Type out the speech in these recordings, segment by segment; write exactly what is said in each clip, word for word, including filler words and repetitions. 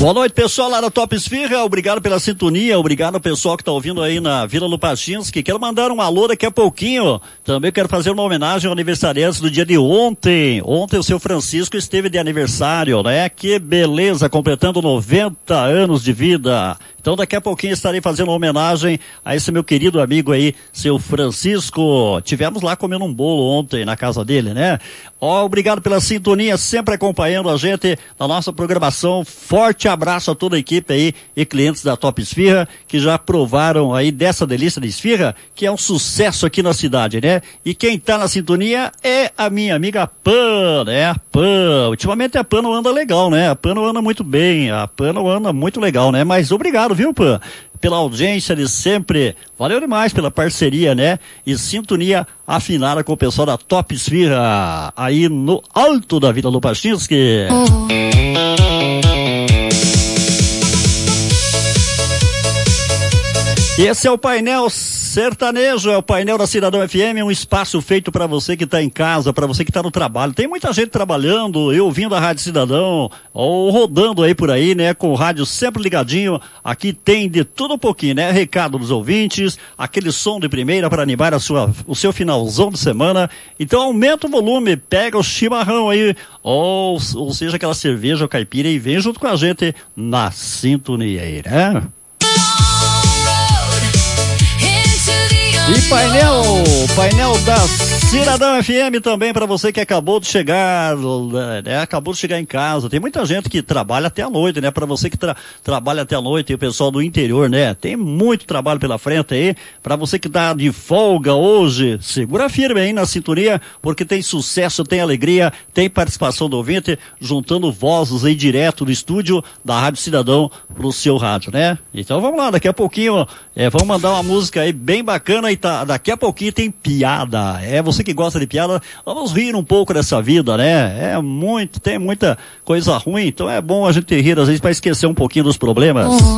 Boa noite, pessoal lá da Top Esfirra, obrigado pela sintonia, obrigado ao pessoal que está ouvindo aí na Vila Lupachinski. Quero mandar um alô daqui a pouquinho, também quero fazer uma homenagem ao aniversariante do dia de ontem. Ontem o seu Francisco esteve de aniversário, né? Que beleza, completando noventa anos de vida. Então daqui a pouquinho estarei fazendo uma homenagem a esse meu querido amigo aí, seu Francisco. Tivemos lá comendo um bolo ontem na casa dele, né? Ó, obrigado pela sintonia, sempre acompanhando a gente na nossa programação. Forte abraço a toda a equipe aí e clientes da Top Esfirra, que já provaram aí dessa delícia de esfirra, que é um sucesso aqui na cidade, né? E quem tá na sintonia é a minha amiga Pan, né? A Pan. Ultimamente a Pan não anda legal, né? A Pan não anda muito bem, a Pan não anda muito legal, né? Mas obrigado, viu, Pan? Pela audiência de sempre. Valeu demais pela parceria, né? E sintonia afinada com o pessoal da Top Esfirra, aí no alto da Vila Lupachinski. Esse é o painel sertanejo, é o painel da Cidadão F M, um espaço feito para você que está em casa, para você que está no trabalho. Tem muita gente trabalhando, eu ouvindo a Rádio Cidadão, ou rodando aí por aí, né, com o rádio sempre ligadinho. Aqui tem de tudo um pouquinho, né, recado dos ouvintes, aquele som de primeira para animar a sua, o seu finalzão de semana. Então aumenta o volume, pega o chimarrão aí, ou, ou seja, aquela cerveja ou caipira e vem junto com a gente na sintonia aí, né? E painel, painel da Cidadão F M também para você que acabou de chegar, né, acabou de chegar em casa. Tem muita gente que trabalha até a noite, né? Para você que tra trabalha até a noite e o pessoal do interior, né? Tem muito trabalho pela frente aí. Para você que tá de folga hoje, segura firme aí na sintonia, porque tem sucesso, tem alegria, tem participação do ouvinte, juntando vozes aí direto do estúdio da Rádio Cidadão pro seu rádio, né? Então vamos lá, daqui a pouquinho, é, vamos mandar uma música aí bem bacana e tá, daqui a pouquinho tem piada. É, você que gosta de piada, vamos rir um pouco dessa vida, né? É muito, tem muita coisa ruim, então é bom a gente rir às vezes para esquecer um pouquinho dos problemas. Uhum.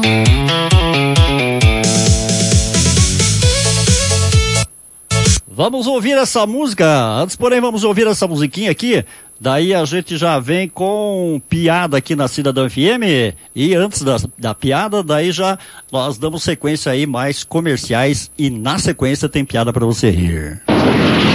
Vamos ouvir essa música. Antes, porém, vamos ouvir essa musiquinha aqui. Daí a gente já vem com piada aqui na Cidadão F M. E antes da, da piada, daí já nós damos sequência aí mais comerciais. E na sequência tem piada para você rir.